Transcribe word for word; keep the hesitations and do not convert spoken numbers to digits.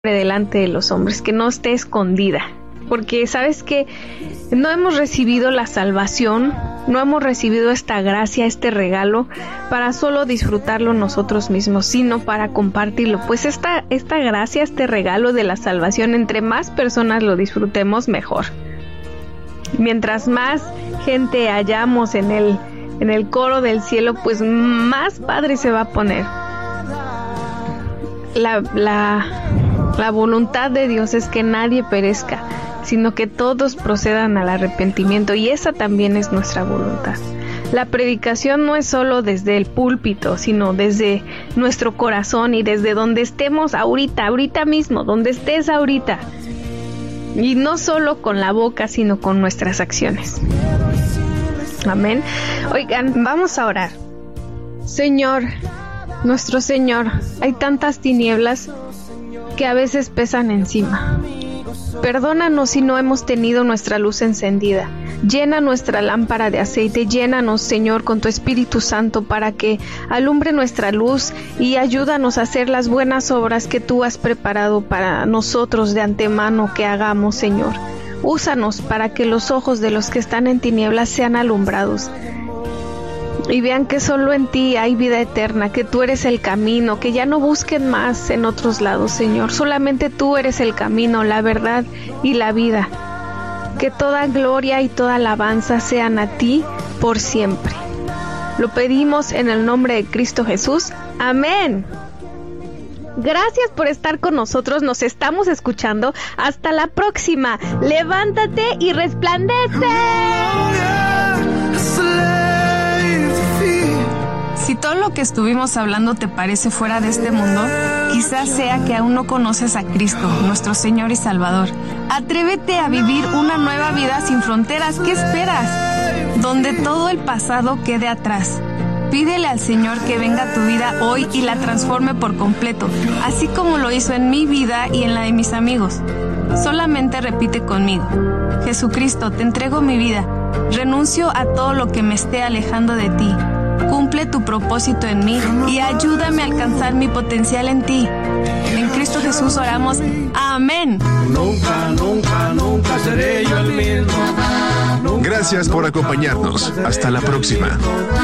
delante de los hombres, que no esté escondida. Porque sabes que no hemos recibido la salvación, no hemos recibido esta gracia, este regalo, para solo disfrutarlo nosotros mismos, sino para compartirlo. Pues esta, esta gracia, este regalo de la salvación, entre más personas lo disfrutemos, mejor. Mientras más gente hayamos en el, en el coro del cielo, pues más padre se va a poner. La, la, la voluntad de Dios es que nadie perezca, sino que todos procedan al arrepentimiento, y esa también es nuestra voluntad. La predicación no es solo desde el púlpito, sino desde nuestro corazón y desde donde estemos ahorita, ahorita mismo, donde estés ahorita. Y no solo con la boca, sino con nuestras acciones. Amén. Oigan, vamos a orar. Señor, nuestro Señor, hay tantas tinieblas que a veces pesan encima. Perdónanos si no hemos tenido nuestra luz encendida. Llena nuestra lámpara de aceite, llénanos, Señor, con tu Espíritu Santo para que alumbre nuestra luz y ayúdanos a hacer las buenas obras que tú has preparado para nosotros de antemano que hagamos, Señor. Úsanos para que los ojos de los que están en tinieblas sean alumbrados y vean que solo en ti hay vida eterna, que tú eres el camino, que ya no busquen más en otros lados, Señor. Solamente tú eres el camino, la verdad y la vida. Que toda gloria y toda alabanza sean a ti por siempre. Lo pedimos en el nombre de Cristo Jesús. Amén. Gracias por estar con nosotros, nos estamos escuchando. Hasta la próxima. Levántate y resplandece. Si todo lo que estuvimos hablando te parece fuera de este mundo, quizás sea que aún no conoces a Cristo, nuestro Señor y Salvador. Atrévete a vivir una nueva vida sin fronteras. ¿Qué esperas? Donde todo el pasado quede atrás. Pídele al Señor que venga a tu vida hoy y la transforme por completo, así como lo hizo en mi vida y en la de mis amigos. Solamente repite conmigo: Jesucristo, te entrego mi vida. Renuncio a todo lo que me esté alejando de ti. Cumple tu propósito en mí y ayúdame a alcanzar mi potencial en ti. En Cristo Jesús oramos. Amén. Nunca, nunca, nunca seré yo el mismo. Gracias por acompañarnos. Hasta la próxima.